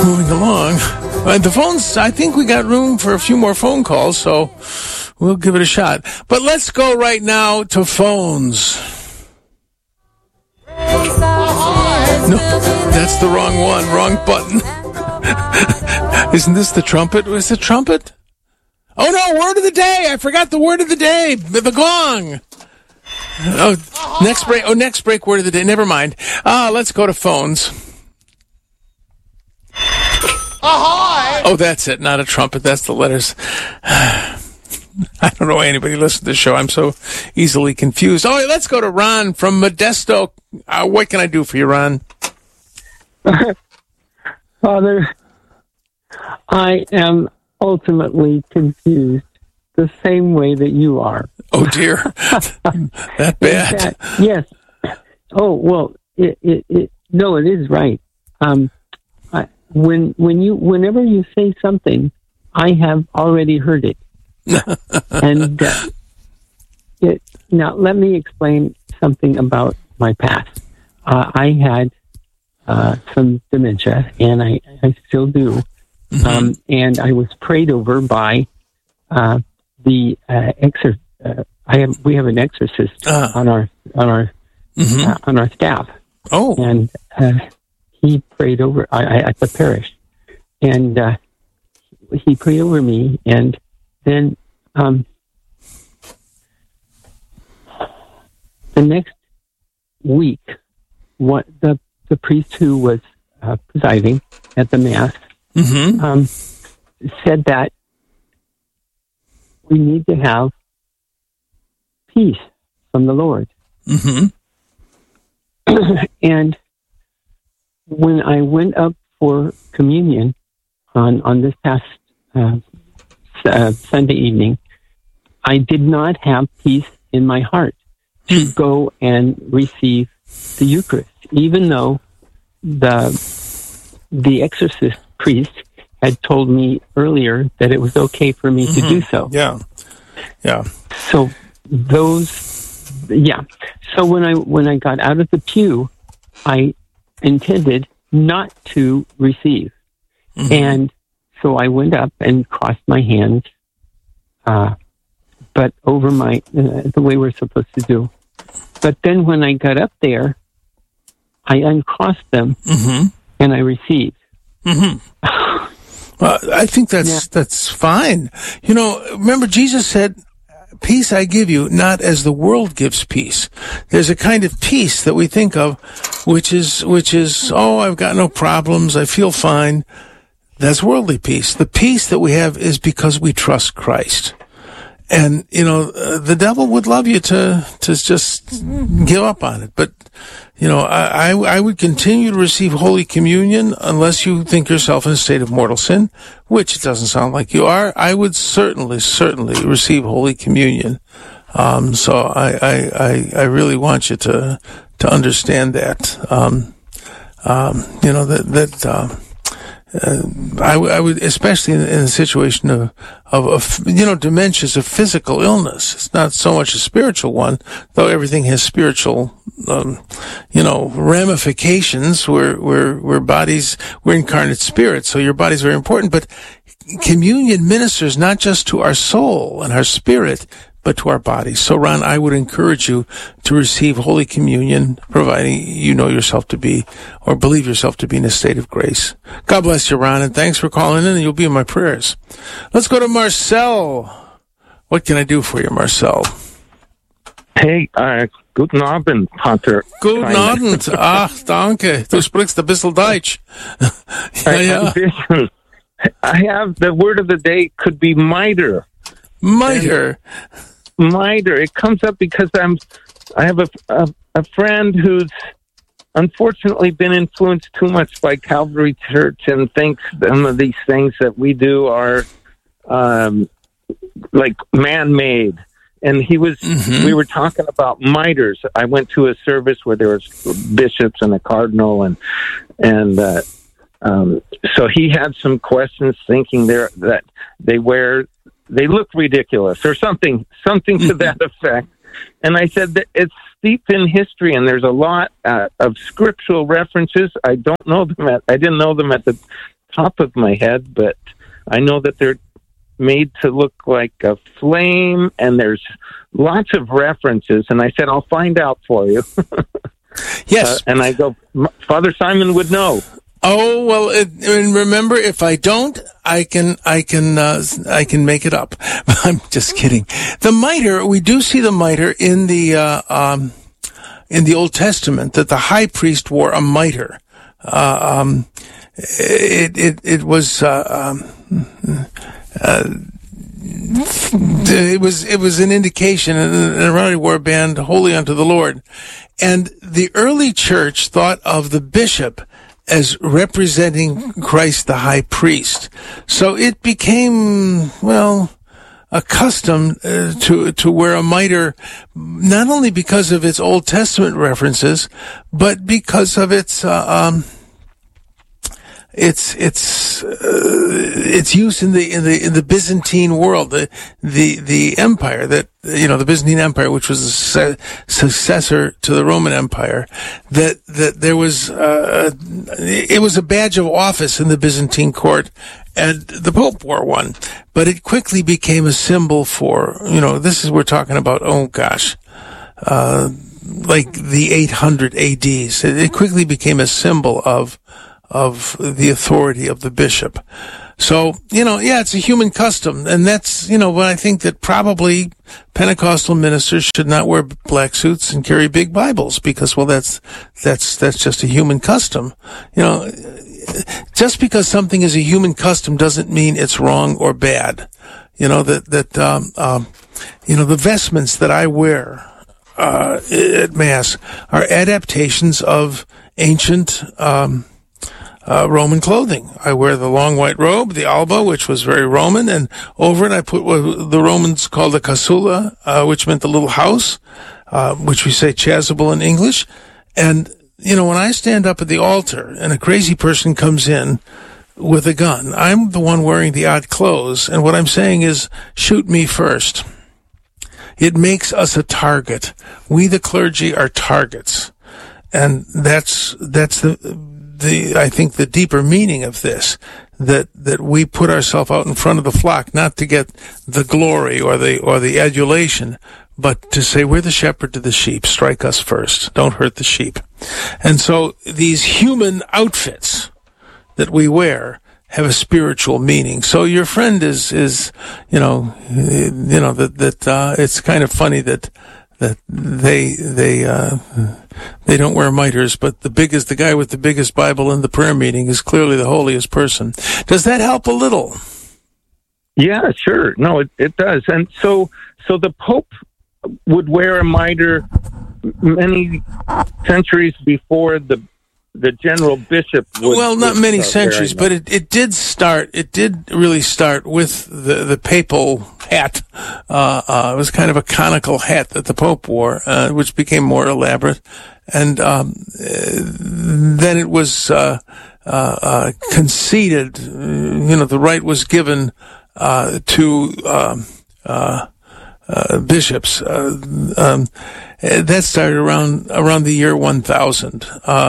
moving along. The phones, I think we got room for a few more phone calls, so we'll give it a shot. But let's go right now to phones. No, that's the wrong one. Wrong button. Isn't this the trumpet? Was it trumpet? Oh, no, word of the day. I forgot the word of the day. The gong. Oh, next break, word of the day. Never mind. Let's go to phones. Ahoy! Oh, that's it. Not a trumpet. That's the letters. I don't know why anybody listens to the show. I'm so easily confused. Oh, let's go to Ron from Modesto. What can I do for you, Ron? Father, I am ultimately confused the same way that you are. Oh, dear. That bad? Yes. Oh, well, it is right. Whenever you say something, I have already heard it. And now let me explain something about my past. I had some dementia, and I still do. Mm-hmm. And I was prayed over by the we have an exorcist on our staff. Oh, and he prayed over at the parish, and he prayed over me, and then the next week, what the priest who was presiding at the mass mm-hmm. Said that we need to have peace from the Lord. Mm-hmm. And when I went up for communion on this past Sunday evening, I did not have peace in my heart to go and receive the Eucharist, even though the exorcist priest had told me earlier that it was okay for me to do so. Yeah. So So when I got out of the pew, I intended not to receive. Mm-hmm. And so I went up and crossed my hands, but over the way we're supposed to do. But then when I got up there, I uncrossed them mm-hmm. and I received. Mm-hmm. I think that's fine. Remember Jesus said, "Peace I give you, not as the world gives peace." There's a kind of peace that we think of, which is, oh, I've got no problems, I feel fine. That's worldly peace. The peace that we have is because we trust Christ. And, the devil would love you to just give up on it. But, I would continue to receive Holy Communion unless you think yourself in a state of mortal sin, which it doesn't sound like you are. I would certainly receive Holy Communion. So I really want you to understand that. I would, especially in a situation of dementia is a physical illness. It's not so much a spiritual one, though everything has spiritual, ramifications. We're bodies, we're incarnate spirits, so your body's very important. But communion ministers not just to our soul and our spirit, but to our bodies. So, Ron, I would encourage you to receive Holy Communion, providing you know yourself to be, or believe yourself to be in a state of grace. God bless you, Ron, and thanks for calling in, and you'll be in my prayers. Let's go to Marcel. What can I do for you, Marcel? Hey, guten Abend, Pater. Guten Abend. Ach, danke. Du sprichst ein bisschen Deutsch. Ja. I have the word of the day could be miter. Miter. It comes up because I have a friend who's unfortunately been influenced too much by Calvary Church and thinks some of these things that we do are like man-made. And we were talking about miters. I went to a service where there was bishops and a cardinal, and so he had some questions, thinking that they look ridiculous or something to that effect. And I said that it's steeped in history, and there's a lot of scriptural references. I didn't know them at top of my head, but I know that they're made to look like a flame, and there's lots of references. And I said, I'll find out for you. Yes. And I go, Father Simon would know. Oh, well, and remember, if I don't, I can make it up. I'm just kidding. The mitre, we do see the mitre in the Old Testament, that the high priest wore a mitre. It was an indication, and around he wore a band holy unto the Lord. And the early church thought of the bishop as representing Christ the high priest. So it became, well, accustomed to wear a mitre, not only because of its Old Testament references, but because of its use in the Byzantine world, the empire that, the Byzantine Empire, which was a successor to the Roman Empire, that there was, it was a badge of office in the Byzantine court, and the Pope wore one, but it quickly became a symbol for, we're talking about, like the 800 ADs. It quickly became a symbol of the authority of the bishop. So, it's a human custom. And that's, what I think that probably Pentecostal ministers should not wear black suits and carry big Bibles because, well, that's just a human custom. Just because something is a human custom doesn't mean it's wrong or bad. The vestments that I wear, at Mass are adaptations of ancient, Roman clothing. I wear the long white robe, the alba, which was very Roman, and over it I put what the Romans called the casula, which meant the little house, which we say chasuble in English. And, when I stand up at the altar and a crazy person comes in with a gun, I'm the one wearing the odd clothes, and what I'm saying is, shoot me first. It makes us a target. We, the clergy, are targets. And that's I think the deeper meaning of this, that we put ourselves out in front of the flock, not to get the glory or the adulation, but to say, we're the shepherd to the sheep. Strike us first. Don't hurt the sheep. And so these human outfits that we wear have a spiritual meaning. So your friend is it's kind of funny that they don't wear mitres, but the guy with the biggest Bible in the prayer meeting is clearly the holiest person. Does that help a little? Yeah, sure. No, it does. And so the Pope would wear a mitre many centuries before the general bishop would. Well, not many centuries, but it did really start with the papal hat. It was kind of a conical hat that the Pope wore, which became more elaborate. And then it was conceded, the right was given to bishops. That started around the year 1000.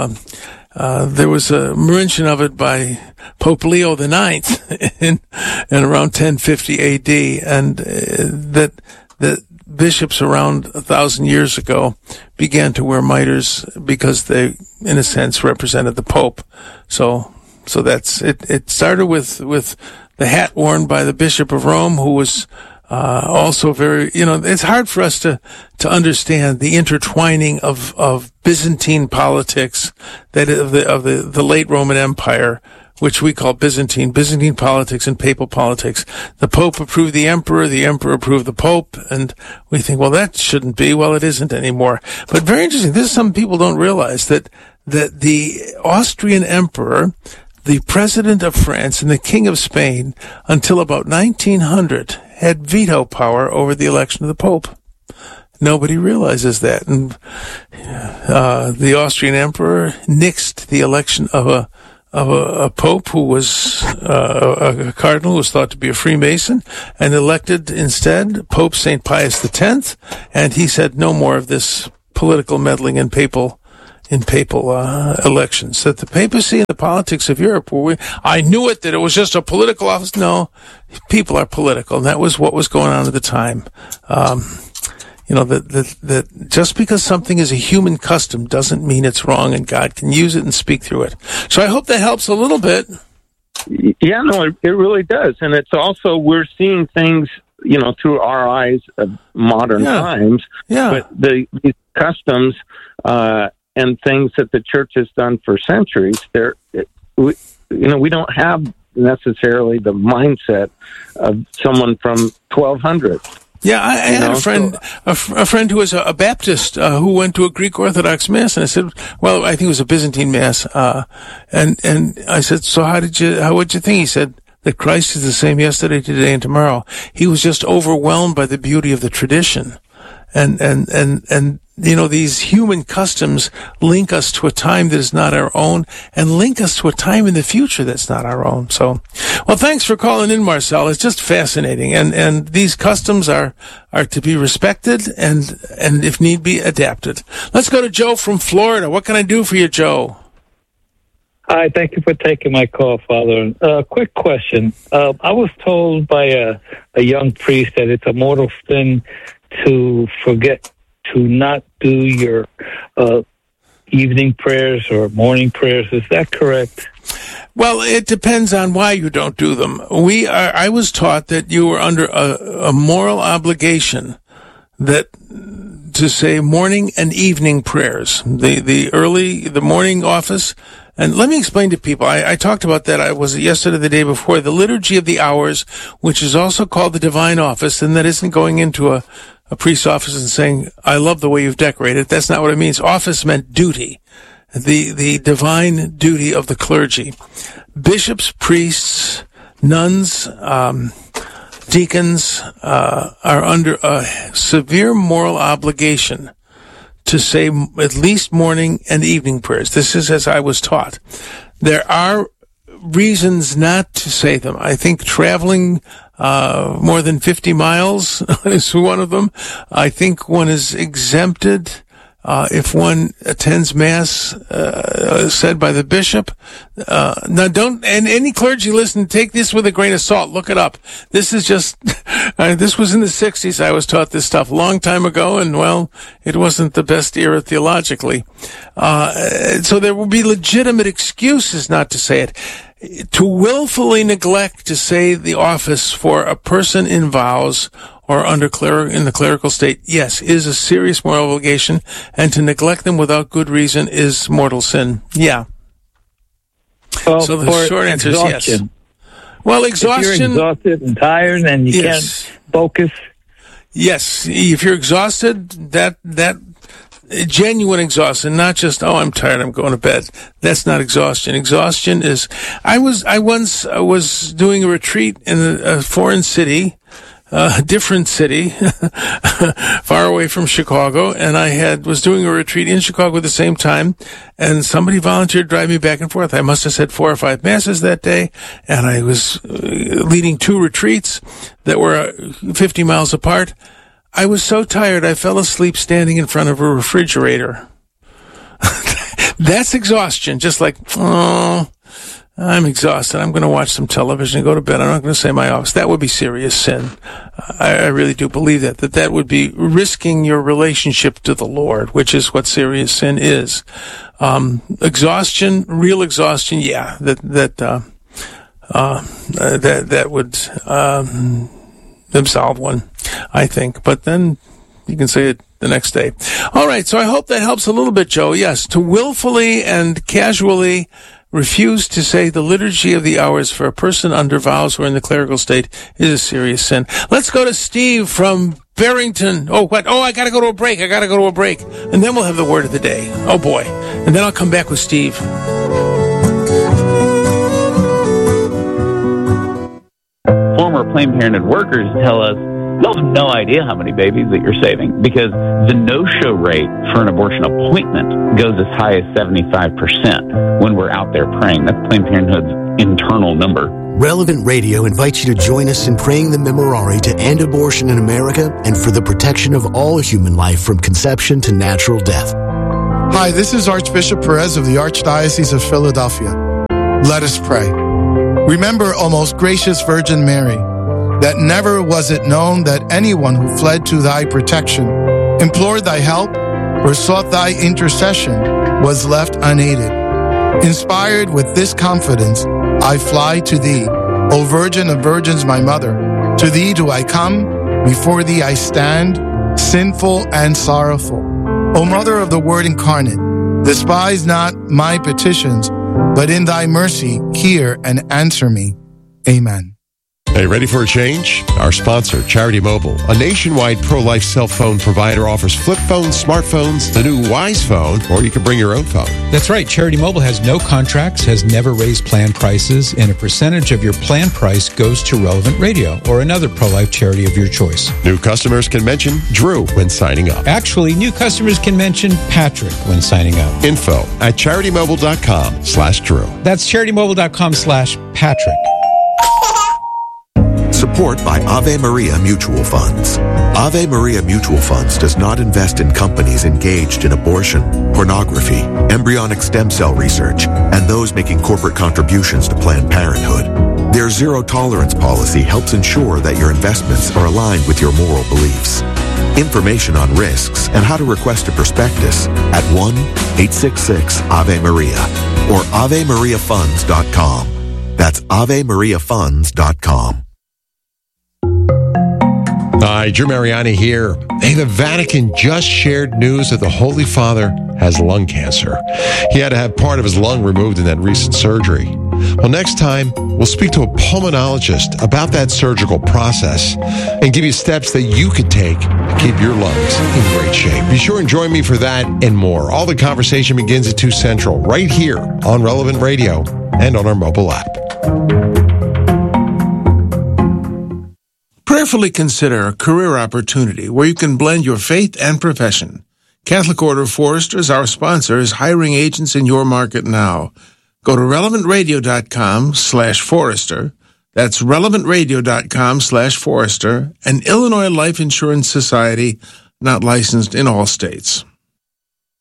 There was a mention of it by Pope Leo IX in around 1050 AD, and that bishops around 1,000 years ago began to wear mitres because they, in a sense, represented the Pope. So that's it. It started with the hat worn by the Bishop of Rome, who was also very, it's hard for us to understand the intertwining of Byzantine politics, that of the late Roman Empire, which we call Byzantine politics and papal politics. The Pope approved the Emperor approved the Pope, and we think, well, that shouldn't be. Well, it isn't anymore. But very interesting. This is something people don't realize, that the Austrian Emperor, the President of France, and the King of Spain, until about 1900, had veto power over the election of the Pope. Nobody realizes that. And the Austrian Emperor nixed the election of a Pope who was a cardinal who was thought to be a Freemason, and elected instead Pope St. Pius X, and he said no more of this political meddling in papal in papal elections, that the papacy and the politics of Europe I knew it, that it was just a political office. No, people are political, and that was what was going on at the time. That just because something is a human custom doesn't mean it's wrong, and God can use it and speak through it. So I hope that helps a little bit. Yeah, no, it really does. And it's also, we're seeing things, through our eyes of modern times. Yeah. But these customs, and things that the church has done for centuries, we don't have necessarily the mindset of someone from 1200. Yeah, I had a friend who was a Baptist who went to a Greek Orthodox Mass, and I said, well, I think it was a Byzantine Mass, and I said, so what'd you think? He said that Christ is the same yesterday, today, and tomorrow. He was just overwhelmed by the beauty of the tradition, and these human customs link us to a time that is not our own, and link us to a time in the future that's not our own. So, well, thanks for calling in, Marcel. It's just fascinating, and these customs are to be respected and if need be, adapted. Let's go to Joe from Florida. What can I do for you, Joe? Hi, thank you for taking my call, Father. Quick question. I was told by a young priest that it's a mortal sin to forget to not do your evening prayers or morning prayers. Is that correct? Well, it depends on why you don't do them. I was taught that you were under a moral obligation to say morning and evening prayers. The morning office. And let me explain to people, I talked about that, I was yesterday, the day before, the Liturgy of the Hours, which is also called the Divine Office, and that isn't going into a priest's office and saying, I love the way you've decorated. That's not what it means. Office meant duty, the divine duty of the clergy. Bishops, priests, nuns, deacons are under a severe moral obligation to say at least morning and evening prayers. This is as I was taught. There are reasons not to say them. I think traveling more than 50 miles is one of them. I think one is exempted if one attends Mass said by the bishop. Now don't, and any clergy listen, take this with a grain of salt. Look it up. This is just, this was in the 60s. I was taught this stuff a long time ago, and well, it wasn't the best era theologically. So there will be legitimate excuses not to say it. To willfully neglect to say the office for a person in vows or in the clerical state, yes, is a serious moral obligation, and to neglect them without good reason is mortal sin. Yeah. Well, so the short answer is yes. Well, exhaustion. If you're exhausted and tired and you can't focus. Yes, if you're exhausted, that genuine exhaustion, not just, I'm tired, I'm going to bed. That's not exhaustion. Exhaustion is, I once was doing a retreat in a foreign city, a different city, far away from Chicago, and I was doing a retreat in Chicago at the same time, and somebody volunteered to drive me back and forth. I must have said 4 or 5 masses that day, and I was leading 2 retreats that were 50 miles apart. I was so tired, I fell asleep standing in front of a refrigerator. That's exhaustion. Just like, I'm exhausted. I'm going to watch some television and go to bed. I'm not going to say my office. That would be serious sin. I really do believe that would be risking your relationship to the Lord, which is what serious sin is. Exhaustion, real exhaustion, yeah, that would absolve one, I think. But then you can say it the next day. All right, so I hope that helps a little bit, Joe. Yes, to willfully and casually refuse to say the Liturgy of the Hours for a person under vows or in the clerical state is a serious sin. Let's go to Steve from Barrington. Oh, what? Oh, I got to go to a break. And then we'll have the word of the day. Oh, boy. And then I'll come back with Steve. Former Planned Parenthood workers tell us they'll have no idea how many babies that you're saving because the no-show rate for an abortion appointment goes as high as 75% when we're out there praying. That's Planned Parenthood's internal number. Relevant Radio invites you to join us in praying the Memorare to end abortion in America and for the protection of all human life from conception to natural death. Hi, this is Archbishop Perez of the Archdiocese of Philadelphia. Let us pray. Remember, O most gracious Virgin Mary, that never was it known that anyone who fled to thy protection, implored thy help, or sought thy intercession was left unaided. Inspired with this confidence, I fly to thee, O Virgin of Virgins, my mother. To thee do I come, before thee I stand, sinful and sorrowful. O Mother of the Word incarnate, despise not my petitions, but in thy mercy hear and answer me. Amen. Hey, ready for a change? Our sponsor, Charity Mobile, a nationwide pro-life cell phone provider, offers flip phones, smartphones, the new Wise phone, or you can bring your own phone. That's right. Charity Mobile has no contracts, has never raised plan prices, and a percentage of your plan price goes to Relevant Radio or another pro-life charity of your choice. New customers can mention Drew when signing up. Actually, new customers can mention Patrick when signing up. Info at CharityMobile.com/Drew. That's CharityMobile.com/Patrick. Support by Ave Maria Mutual Funds. Ave Maria Mutual Funds does not invest in companies engaged in abortion, pornography, embryonic stem cell research, and those making corporate contributions to Planned Parenthood. Their zero-tolerance policy helps ensure that your investments are aligned with your moral beliefs. Information on risks and how to request a prospectus at 1-866-AVE-MARIA or AveMariaFunds.com. That's AveMariaFunds.com. Hi, Drew Mariani here. Hey, the Vatican just shared news that the Holy Father has lung cancer. He had to have part of his lung removed in that recent surgery. Well, next time, we'll speak to a pulmonologist about that surgical process and give you steps that you could take to keep your lungs in great shape. Be sure and join me for that and more. All the conversation begins at 2 Central, right here on Relevant Radio and on our mobile app. Prayerfully consider a career opportunity where you can blend your faith and profession. Catholic Order of Foresters, our sponsor, is hiring agents in your market now. Go to relevantradio.com/Forester. That's relevantradio.com/Forester, an Illinois Life Insurance Society not licensed in all states.